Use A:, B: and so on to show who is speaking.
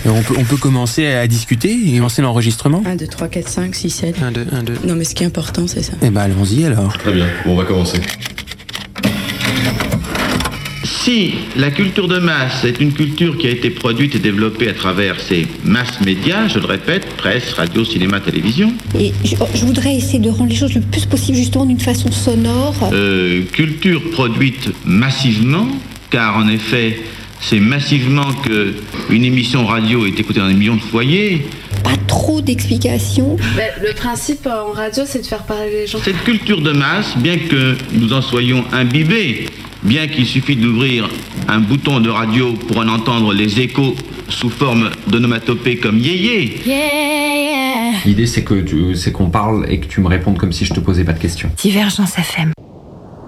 A: Et on peut commencer à discuter et lancer l'enregistrement.
B: 1, 2, 3, 4, 5, 6, 7.
A: 1, 2, 1, 2.
B: Non, mais ce qui est important, c'est ça.
A: Eh ben, allons-y alors.
C: Très bien, bon, on va commencer.
D: Si la culture de masse est une culture qui a été produite et développée à travers ces masses médias, je le répète, presse, radio, cinéma, télévision.
E: Et je voudrais essayer de rendre les choses le plus possible justement d'une façon sonore.
D: Culture produite massivement, car en effet, c'est massivement qu'une émission radio est écoutée dans des millions de foyers.
E: Pas trop d'explications.
F: Le principe en radio, c'est de faire parler les gens.
D: Cette culture de masse, bien que nous en soyons imbibés, bien qu'il suffit d'ouvrir un bouton de radio pour en entendre les échos sous forme d'onomatopée comme yéyé.
G: L'idée c'est qu'on parle et que tu me répondes comme si je te posais pas de questions.
H: Divergence FM.